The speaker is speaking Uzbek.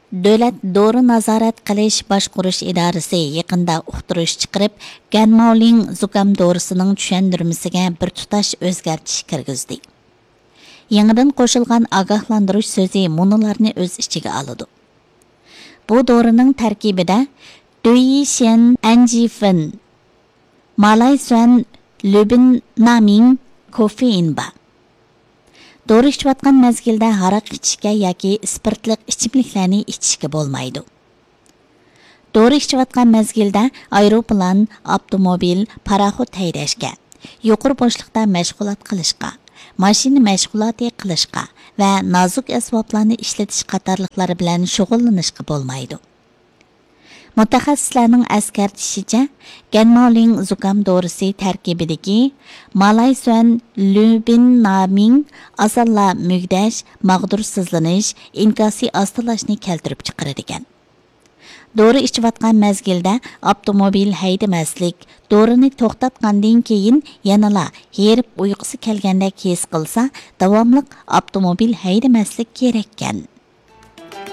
Davlat dori nazorat qilish boshqurish idorasi yaqinda uqtirish chiqarib, Ganmolin zukam dorisining tushuntirmasiga bir tutash o'zgartish kirgizdi. Yangidan qo'shilgan ogohlantirish so'zi munolarni o'z ichiga oladi. Bu dorining tarkibida Duishen Anjifen, Malaysuan Lubinaming kofein bor. Dori ichayotgan mezgilda haraq ichishga yoki spirtliq ichimliklarni ichishga bo'lmaydi. Dori ichayotgan mezgilda aeroplan, avtomobil, paraxod haydashga, yuqori boshliqda mashg'ulot qilishga, mashina mashg'uloti qilishga va nozik asboblarni ishlatish qatorliqlari bilan shug'ullanishga bo'lmaydi. Mutaxassislarning eskartishicha, Ganmolin zukam dorisi tarkibidagi Malaysuan Lubinaming asalla mugdash, mag'dursizlanish, inkosiy ostilashni keltirib chiqaradigan. Dori ichayotgan mezgilda avtomobil haydamaslik, dorini to'xtatgandan keyin yanala herib uyqusi kelgandek his qilsa, davomli avtomobil haydamaslik kerakkan.